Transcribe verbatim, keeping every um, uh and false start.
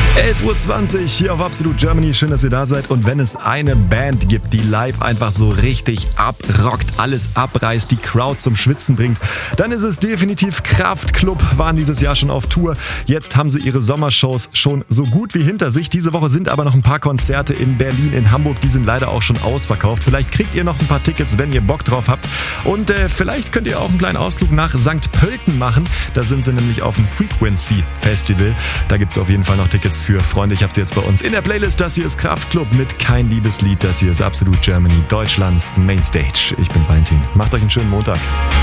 elf Uhr zwanzig hier auf Absolute Germany. Schön, dass ihr da seid. Und wenn es eine Band gibt, die live einfach so richtig abrockt, alles abreißt, die Crowd zum Schwitzen bringt, dann ist es definitiv Kraftklub. Waren dieses Jahr schon auf Tour. Jetzt haben sie ihre Sommershows schon so gut wie hinter sich. Diese Woche sind aber noch ein paar Konzerte in Berlin, in Hamburg. Die sind leider auch schon ausverkauft. Vielleicht kriegt ihr noch ein paar Tickets, wenn ihr Bock drauf habt. Und äh, vielleicht könnt ihr auch einen kleinen Ausflug nach Sankt Pölten machen. Da sind sie nämlich auf dem Frequency Festival. Da gibt es auf jeden Fall noch Tickets für Freunde. Ich habe sie jetzt bei uns in der Playlist. Das hier ist Kraftklub mit Kein Liebeslied. Das hier ist Absolute Germany, Deutschlands Mainstage. Ich bin Valentin. Macht euch einen schönen Montag.